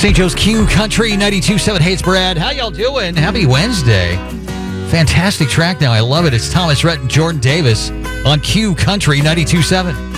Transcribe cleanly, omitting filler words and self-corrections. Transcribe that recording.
St. Joe's Q Country 92.7. Hey, it's Brad. How y'all doing? Happy Wednesday. Fantastic track now. I love it. It's Thomas Rhett and Jordan Davis on Q Country 92.7.